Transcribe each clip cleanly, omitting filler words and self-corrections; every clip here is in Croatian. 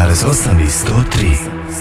101,8 i 103.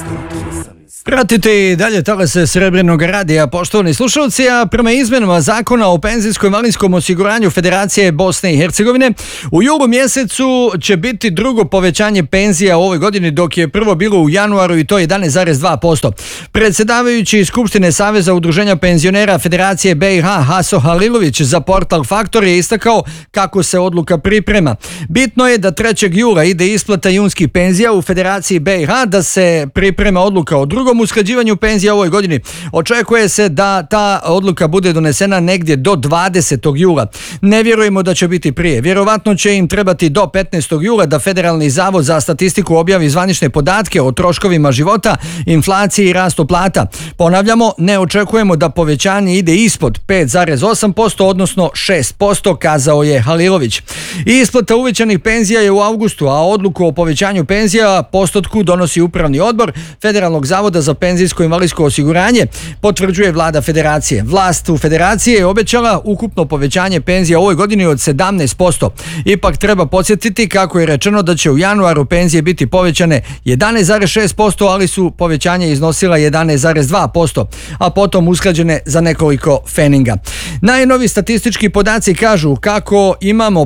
Pratite i dalje talase Srebrnog radija, poštovani slušalci, a prema izmenama Zakona o penzijsko-invalidskom osiguranju Federacije Bosne i Hercegovine, u julu mjesecu će biti drugo povećanje penzija u ovoj godini, dok je prvo bilo u januaru i to 11,2%. Predsjedavajući Skupštine Saveza udruženja penzionera Federacije BiH Haso Halilović za portal Faktor je istakao kako se odluka priprema. Bitno je da 3. jula ide isplata junskih penzija u Federaciji BiH, da se priprema odluka o drugom usklađivanju penzija u ovoj godini. Očekuje se da ta odluka bude donesena negdje do 20. jula. Ne vjerujemo da će biti prije. Vjerovatno će im trebati do 15. jula da Federalni zavod za statistiku objavi zvanične podatke o troškovima života, inflaciji i rastu plata. Ponavljamo, ne očekujemo da povećanje ide ispod 5,8%, odnosno 6%, kazao je Halilović. Isplata uvećanih penzija je u avgustu, a odluku o povećanju penzija postotku donosi Upravni odbor Federalnog zavoda za penzijsko-invalidsko osiguranje, potvrđuje vlada Federacije. Vlast u Federaciji je obećala ukupno povećanje penzija u ovoj godini od 17%. Ipak treba podsjetiti kako je rečeno da će u januaru penzije biti povećane 11,6%, ali su povećanje iznosila 11,2%, a potom usklađene za nekoliko feninga. Najnoviji statistički podaci kažu kako imamo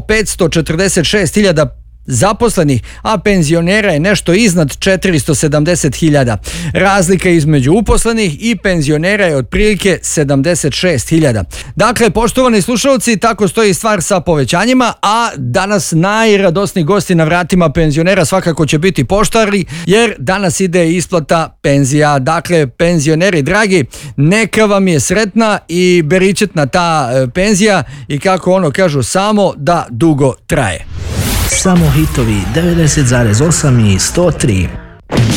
546.000 zaposlenih, a penzionera je nešto iznad 470.000. Razlika između uposlenih i penzionera je otprilike 76.000. Dakle, poštovani slušalci, tako stoji stvar sa povećanjima, a danas najradosniji gosti na vratima penzionera svakako će biti poštari, jer danas ide isplata penzija. Dakle, penzioneri dragi, neka vam je sretna i beričetna ta penzija i kako ono kažu, samo da dugo traje. Samo hitovi 90,8 i 103.